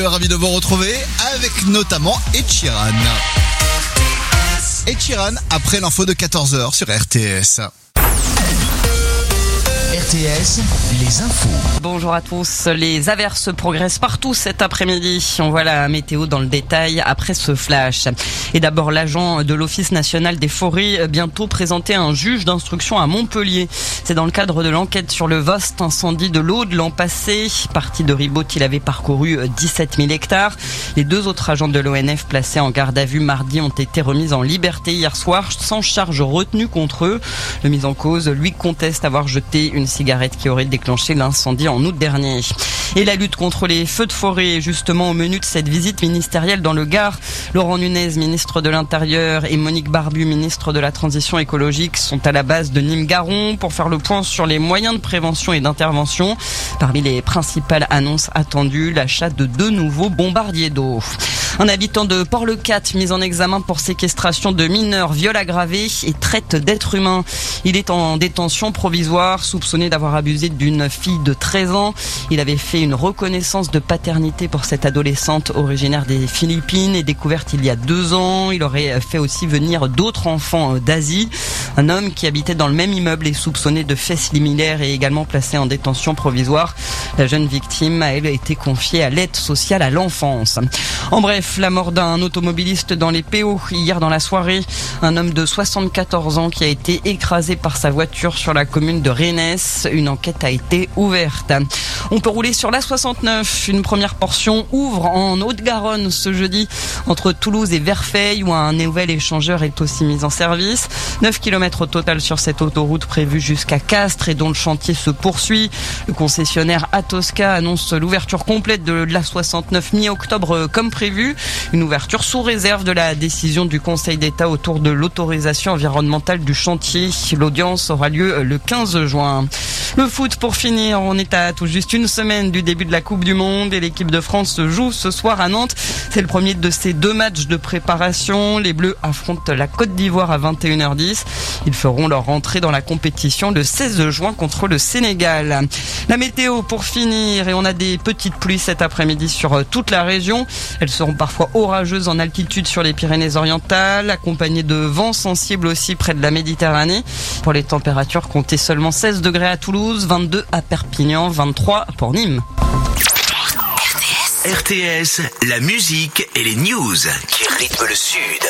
Ravi de vous retrouver avec notamment Ed Sheeran. Ed Sheeran après l'info de 14h sur RTS. RTS, les infos. Bonjour à tous. Les averses progressent partout cet après-midi. On voit la météo dans le détail après ce flash. Et d'abord, l'agent de l'Office national des forêts bientôt présenté à un juge d'instruction à Montpellier. C'est dans le cadre de l'enquête sur le vaste incendie de l'Aude l'an passé. Parti de Ribot, il avait parcouru 17 000 hectares. Les deux autres agents de l'ONF placés en garde à vue mardi ont été remis en liberté hier soir sans charge retenue contre eux. Le mis en cause, lui, conteste avoir jeté une cigarette qui aurait déclenché l'incendie en août dernier. Et la lutte contre les feux de forêt, justement au menu de cette visite ministérielle dans le Gard. Laurent Nunez, ministre de l'Intérieur, et Monique Barbu, ministre de la Transition écologique, sont à la base de Nîmes-Garon pour faire le point sur les moyens de prévention et d'intervention. Parmi les principales annonces attendues, l'achat de 2 nouveaux bombardiers d'eau. Un habitant de Port-le-Cat mis en examen pour séquestration de mineurs, viol aggravé et traite d'êtres humains. Il est en détention provisoire, soupçonné d'avoir abusé d'une fille de 13 ans. Il avait fait une reconnaissance de paternité pour cette adolescente originaire des Philippines et découverte il y a 2 ans. Il aurait fait aussi venir d'autres enfants d'Asie. Un homme qui habitait dans le même immeuble est soupçonné de faits similaires et également placé en détention provisoire. La jeune victime a, elle, été confiée à l'aide sociale à l'enfance. En bref, la mort d'un automobiliste dans les PO hier dans la soirée. Un homme de 74 ans qui a été écrasé par sa voiture sur la commune de Rennes. Une enquête a été ouverte. On peut rouler sur la 69. Une première portion ouvre en Haute-Garonne ce jeudi entre Toulouse et Verfeil où un nouvel échangeur est aussi mis en service. 9 km au total sur cette autoroute prévue jusqu'à Castres et dont le chantier se poursuit. Le concessionnaire Atosca annonce l'ouverture complète de la 69 mi-octobre comme prévu. Une ouverture sous réserve de la décision du Conseil d'État autour de l'autorisation environnementale du chantier. L'audience aura lieu le 15 juin. Le foot pour finir, on est à tout juste une semaine du début de la Coupe du Monde et l'équipe de France se joue ce soir à Nantes. C'est le premier de ces 2 matchs de préparation. Les Bleus affrontent la Côte d'Ivoire à 21h10. Ils feront leur entrée dans la compétition le 16 juin contre le Sénégal. La météo pour finir, et on a des petites pluies cet après-midi sur toute la région. Elles seront parfois orageuses en altitude sur les Pyrénées-Orientales, accompagnées de vents sensibles aussi près de la Méditerranée. Pour les températures, comptez seulement 16 degrés à Toulouse, 22 à Perpignan, 23 pour Nîmes. RTS, la musique et les news qui rythment le Sud.